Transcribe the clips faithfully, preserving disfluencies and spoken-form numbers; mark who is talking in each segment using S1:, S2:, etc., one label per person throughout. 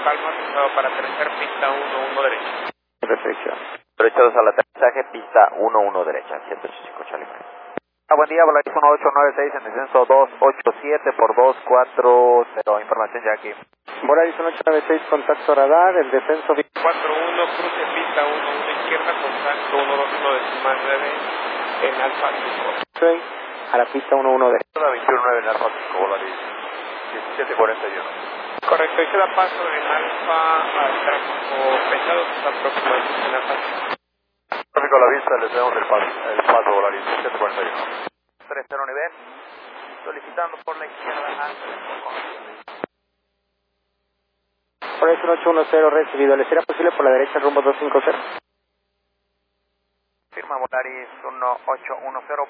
S1: calma, aterrizado para aterrizar, pista uno uno derecha.
S2: Restricción.
S3: Derecha dos al aterrizaje, pista uno uno derecha, siete ocho cinco Charlie. Ah, buen día, Volaris uno ocho nueve seis en descenso dos ocho siete por dos cuatro cero, información ya aquí.
S2: Volaris uno ocho nueve seis, contacto radar, el descenso
S1: cuatro uno, cruce pista uno uno izquierda, contacto uno dos uno decimal nueve en Alfa cinco.
S2: a la pista uno uno derecha.
S3: veintiuno nueve en Alfa cinco, Volaris diecisiete cuarenta y uno.
S1: Correcto, y queda paso en Alfa al tráfico pesado, que está aproximadamente en Alfa cinco.
S3: Tráfico a la vista, les damos el paso, el paso Volaris diecisiete cuarenta y uno. tres cero nivel, solicitando por la izquierda antes del
S2: Volaris uno ocho uno cero recibido, ¿le será posible por la derecha rumbo dos cinco cero?
S3: Firma Volaris uno ocho uno cero.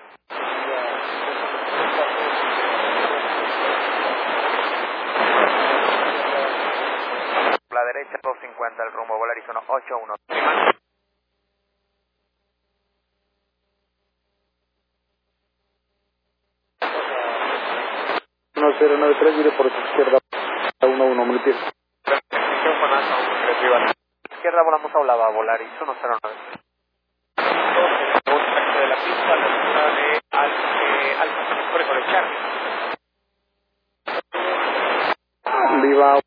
S3: La derecha dos cincuenta, el rumbo Volaris uno ocho uno.
S2: uno cero nueve tres, diré por su izquierda uno uno, me pierde.
S3: Izquierda volamos a Olava, Volaris uno cero nueve.
S1: Segunda parte de la pista, a la altura de Alfa, Alfa, por el Charlie.
S2: Viva.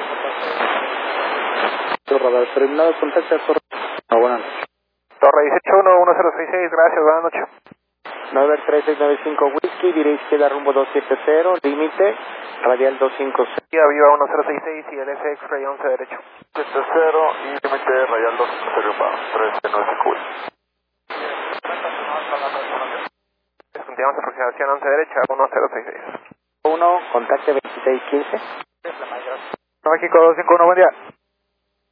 S2: Radar terminado, contacto a Torre. Ah, buenas noches.
S3: Torre dieciocho uno uno cero seis seis, gracias, buenas noches.
S2: nueve tres seis nueve cinco Whisky, diré izquierda rumbo dos siete cero, límite, radial dos cinco cero.
S3: Vía Viva uno cero seis seis y el S X-Ray once derecho. siete cero y límite radial dos cinco cero para tres nueve cinco. Continuamos aproximación once derecha, uno cero seis seis.
S2: uno, contacte veintiséis quince.
S3: México dos cinco uno, buen día.